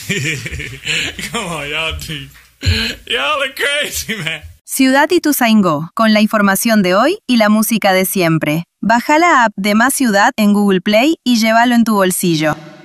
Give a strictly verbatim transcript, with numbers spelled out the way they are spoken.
Come on, y'all. Y'all are crazy, man. Ciudad Ituzaingó, con la información de hoy y la música de siempre. Baja la app de Más Ciudad en Google Play y llévalo en tu bolsillo.